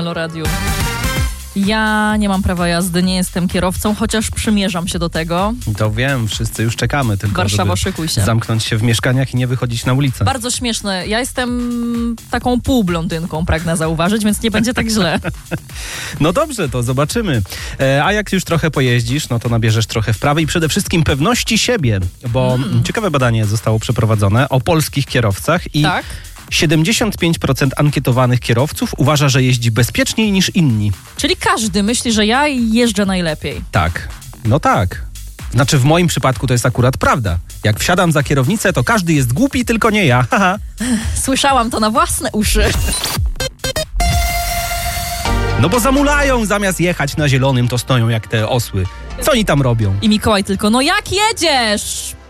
Halo Radio. Ja nie mam prawa jazdy, nie jestem kierowcą, chociaż przymierzam się do tego. To wiem, wszyscy już czekamy tylko, Warszawo, żeby szykuj się. zamknąć się w mieszkaniach i nie wychodzić na ulicę. Bardzo śmieszne. Ja jestem taką półblondynką, pragnę zauważyć, więc nie będzie tak źle. No dobrze, to zobaczymy. A jak już trochę pojeździsz, no to nabierzesz trochę wprawy i przede wszystkim pewności siebie, bo ciekawe badanie zostało przeprowadzone o polskich kierowcach i Tak? 75% ankietowanych kierowców uważa, że jeździ bezpieczniej niż inni. Czyli każdy myśli, że ja jeżdżę najlepiej. Tak, no tak. Znaczy w moim przypadku to jest akurat prawda. Jak wsiadam za kierownicę, to każdy jest głupi, tylko nie ja. Haha. Słyszałam to na własne uszy. No bo zamulają, zamiast jechać na zielonym, to stoją jak te osły. Co oni tam robią? I Mikołaj tylko, no jak jedziesz?